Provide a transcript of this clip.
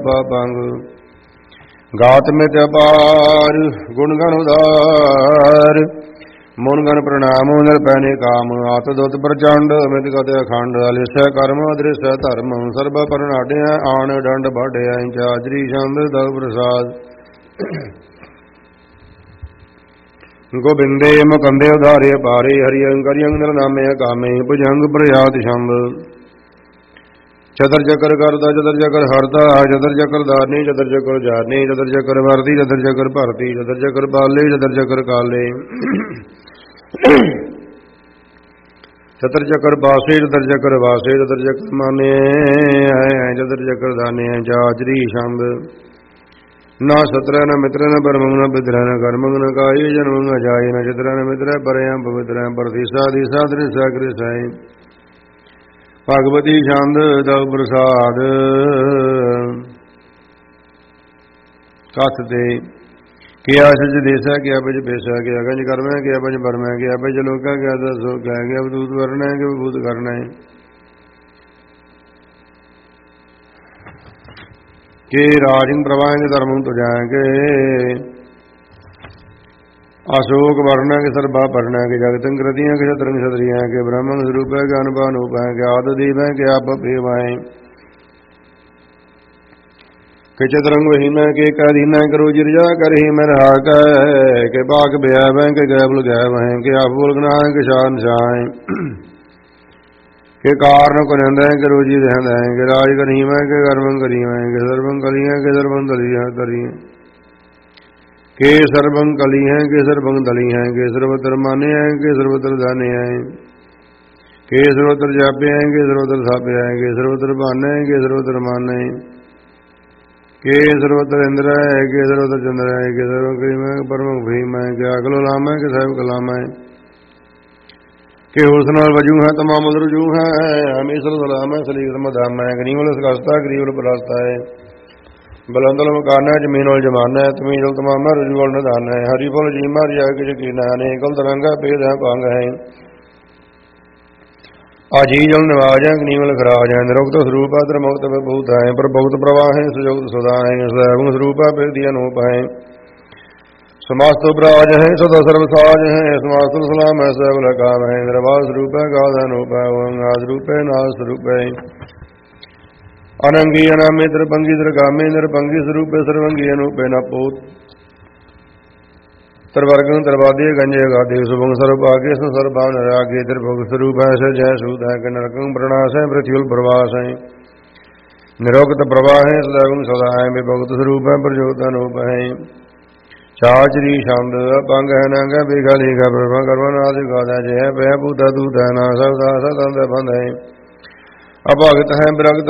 ਪੰਗ ਗਾਤ ਮਿਤ ਅਪਾਰ ਗੁਣ ਗਣ ਉਦਾਰ ਮਨ ਗਣ ਪ੍ਰਣਾਮ ਨਿਰਪੈਨੇ ਕਾਮ ਆਤ ਦੁਤ ਪ੍ਰਚੰਡ ਮਿਤ ਗਤ ਅਖੰਡ ਅਲਿਸੈ ਕਰਮ ਅਦ੍ਰਿਸੈ ਧਰਮ ਸਰਬ ਪਰਨਾਟਿਆ ਆਣ ਡੰਡ ਬਾਢਿਆ ਚਾਜਰੀ ਛੰਦ ਦਵ ਪ੍ਰਸਾਦ ਗੋਬਿੰਦੇ ਮੁਕੰਦੇ ਉਧਾਰੇ ਪਾਰੇ ਹਰਿ ਅੰਕਰਿ ਅੰਦਰ ਨਾਮੇ ਕਾਮੇ ਭੁਜੰਗ ਪ੍ਰਯਾਤ ਛੰਦ ਚਦਰ ਚਕਰ ਕਰਦਾ ਚਦਰ ਚਕਰ ਹਰਦਾ ਚਦਰ ਚਕਰ ਦਾਰਨੀ ਚਦਰ ਚਕਰ ਜਾਰਨੀ ਚਦਰ ਚਕਰ ਵਰਦੀ ਚਦਰ ਚਕਰ ਭਰਤੀ ਚਦਰ ਚਕਰ ਬਾਲੇ ਚਦਰ ਚਕਰ ਕਾਲੇ ਚਦਰ ਚਕਰ ਬਾਸੇ ਚਦਰ ਚਕਰ ਵਾਸੇ ਚਦਰ ਚਕਰ ਮਾਨੇ ਚਦਰ ਚਕਰ ਦਾਨੇ ਚਾਚਰੀ ਛੰਦ ਨਾ ਸਤਰੈ ਨ ਮਿਤਰੈ ਨ ਪਰਮੰ ਨ ਬਿਦਰੈ ਨ ਕਰਮੰ ਨ ਕਾਏ ਜਨਮੰ ਨ ਜਾਏ ਨ ਚਿਤਰੈ ਨ ਮਿਤਰੈ ਪਰਿਆ ਪਵਿਤਰੈ ਪ੍ਰਤੀਸਾ ਦੀਸਾ ਦ੍ਰਿਸਾ ਕ੍ਰਿਸੈ ਭਗਵਤੀ ਛੰਦ ਦਵ ਪ੍ਰਸਾਦ ਕਥ ਤੇ ਕਿਆ ਸਚ ਦੇਸਾ ਕਿਆ ਬਜ ਪੇਸਾ ਕਿਆ ਗੰਜ ਕਰਮੈ ਕਿਆ ਬਜ ਬਰਮੈ ਕਿਆ ਬਜ ਲੋਕਾ ਕਿਆ ਦਸੋ ਕਿਆ ਗਿਆ ਬਦੂਤ ਵਰਨੈ ਕਿ ਬੂਤ ਕਰਨੈ ਕਿ ਰਾਜਨ ਪ੍ਰਵਾਹਿ ਧਰਮੰ ਤੁਜਾਂਗੇ ਅਸ਼ੋਕ ਵਰਨਾ ਕੇ ਸਰਬਾ ਪਰਨਾ ਕੇ ਜਗਤੰ ਕ੍ਰਤੀਆਂ ਕੇ ਸ਼ਤਰੰਗ ਸ਼ਤਰੀਆਂ ਕੇ ਬ੍ਰਹਮਣ ਸਰੂਪੈ ਕੇ ਅਨੁਪਾਨ ਉਪੈ ਕੇ ਆਦ ਦੀਵੈ ਕੇ ਆਪ ਪੇਵਾਏ ਕੇ ਚਤਰੰਗ ਵਹੀਮੈ ਕੇ ਕਾਦੀਨਾ ਕਰੋ ਜਿਰਜਾ ਕਰਹੀ ਮੈਂ ਰਹਾ ਕੇ ਬਾਗ ਬਿਆਵੈ ਕੇ ਗੈਬਲ ਗੈਵੈ ਕੇ ਆਪ ਬੁਲਗਨਾ ਕੇ ਸ਼ਾਨ ਸ਼ਾਇ ਕੇ ਕਾਰਨ ਕੁਨੰਦੈ ਕੇ ਰੋਜੀ ਰਹਿੰਦੈ ਕੇ ਰਾਜ ਕਰੀਮੈ ਕੇ ਕਰਮੰ ਕਰੀਮੈ ਕੇ ਸਰਬੰ ਕਲੀਆਂ ਕੇ ਸਰਬੰ ਦਲੀਆਂ ਕਰੀਐ के सर्वं कली हैं के सर्वं दली हैं के सर्वत्र माने हैं के सर्वत्र दाने हैं के सर्वत्र जापे हैं के सर्वत्र सापे हैं के सर्वत्र भाने हैं के सर्वत्र माने के सर्वत्र इंद्र है के सर्वत्र चंद्र है के सर्व करीम है परम भीम है के अगलो लाम है के साहिब कलाम है के हुसन वजू है तमाम रुजू है हमेशा सलाम है सलीम धाम है गनीमल सकास्ता गरीब परास्ता है ਬਲੰਦਲ ਮਕਾਨਾ ਜ਼ਮੀਨ ਵਲ ਜਮਾਨਾ ਤਮੀਨ ਵਲ ਤਮਾਮਾ ਰੁਜੂ ਵਲ ਨਿਦਾਨ ਹੈ ਹਰੀ ਫੁੱਲ ਜੀਮਾ ਰਿਆ ਕਿ ਯਕੀਨਾ ਨੇ ਕਲ ਤਰੰਗਾ ਭੇਦ ਹੈ ਭੰਗ ਹੈ ਆਜੀ ਜਲ ਨਿਵਾਜ ਹੈ ਗਨੀਵਲ ਖਰਾਜ ਹੈ ਨਿਰੁਕਤ ਸਰੂਪ ਹੈ ਧਰਮੁਕਤ ਵਿਭੂਤ ਹੈ ਪਰ ਭਗਤ ਪ੍ਰਵਾਹ ਹੈ ਸੁਜੋਗਤ ਸਦਾ ਹੈ ਸੈਭੰ ਸਰੂਪ ਹੈ ਭੇਦੀ ਅਨੂਪ ਹੈ ਸਮਾਸਤ ਬਰਾਜ ਹੈ ਸਦਾ ਸਰਬ ਸਾਜ ਹੈ ਸਮਾਸਤ ਸਲਾਮ ਹੈ ਸੈਭ ਲਗਾਮ ਹੈ ਨਿਰਵਾਸ ਸਰੂਪ ਹੈ ਗਾਧ ਅਨੂਪ ਹੈ ਓੰਕਾਰ ਸਰੂਪ ਹੈ ਨਾਦ ਸਰੂਪ ਹੈ ਅਨੰਗੀ ਅਨਾਮੇ ਦਰਪੰਗੀ ਦਰਗਾਮੇ ਨਿਰਪੰਗੀ ਸਰੂਪੇ ਸਰਵੰਗੀ ਅਨੂਪੇ ਨ ਪੋਤ ਤਰਵਰਗੰ ਤਰਵਾਦੇ ਗੰਜੇ ਗਾਦੇ ਸੁਭੰ ਸਰਬ ਆਗੇ ਸਰਬਾਨ ਰਾਗੇ ਦਰਭਗ ਸਰੂਪ ਹੈ ਜੈ ਸੂਤ ਹੈ ਕਿ ਨਰਕੰ ਪ੍ਰਣਾਸ ਹੈ ਪ੍ਰਤੀਉਲ ਪ੍ਰਵਾਸ ਹੈ ਨਿਰੋਗਤ ਪ੍ਰਵਾਹ ਹੈ ਸਦਾਗੁਣ ਸਦਾ ਹੈ ਵਿਭਗਤ ਸਰੂਪ ਹੈ ਪ੍ਰਜੋਤ ਅਨੂਪ ਹੈ ਚਾਚਰੀ ਛੰਦ ਪੰਗ ਹੈ ਨੰਗ ਬੇਗਾ ਲੇਗਾ ਪ੍ਰਭਾ ਕਰਵਾ ਨਾਦ ਗਾਦਾ ਜੈ ਪੈ ਭੂਤਾ ਦੂਤ ਹੈ ਨਾ ਸਬਦਾ ਸਤੰਦ ਬੰਧ ਹੈ ਅਭਗਤ ਹੈ ਬਿਰਗਤ